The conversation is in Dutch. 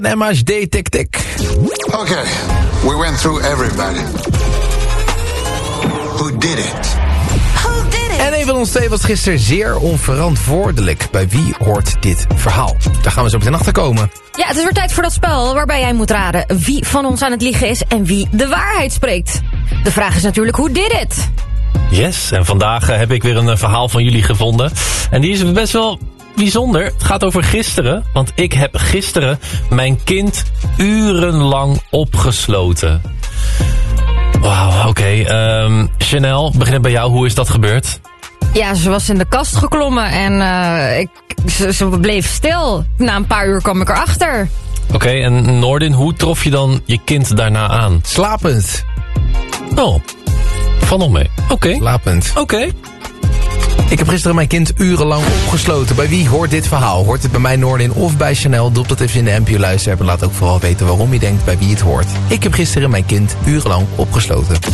Emma's Day-Tic-Tic. Okay, we went through everybody. Who did it? En een van ons twee was gisteren zeer onverantwoordelijk. Bij wie hoort dit verhaal? Daar gaan we zo meteen achter komen. Ja, het is weer tijd voor dat spel waarbij jij moet raden wie van ons aan het liegen is en wie de waarheid spreekt. De vraag is natuurlijk, who did it? Yes, en vandaag heb ik weer een verhaal van jullie gevonden. En die is best wel bijzonder. Het gaat over gisteren, want ik heb gisteren mijn kind urenlang opgesloten. Wauw, oké. Chanel, beginnen bij jou. Hoe is dat gebeurd? Ja, ze was in de kast geklommen en ze bleef stil. Na een paar uur kwam ik erachter. Oké, en Noordin, hoe trof je dan je kind daarna aan? Slapend. Oh, val nog mee. Oké. Slapend. Oké. Ik heb gisteren mijn kind urenlang opgesloten. Bij wie hoort dit verhaal? Hoort het bij mij, Noordin, of bij Chanel? Drop dat even in de NPO-luisterapp en laat ook vooral weten waarom je denkt bij wie het hoort. Ik heb gisteren mijn kind urenlang opgesloten.